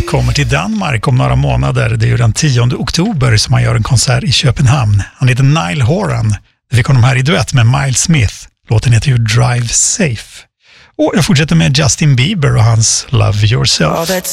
kommer till Danmark om några månader. Det är ju den 10 oktober som han gör en konsert i Köpenhamn. Han heter Niall Horan. Vi fick honom här i duett med Miles Smith. Låten heter ju Drive Safe. Och jag fortsätter med Justin Bieber och hans Love Yourself.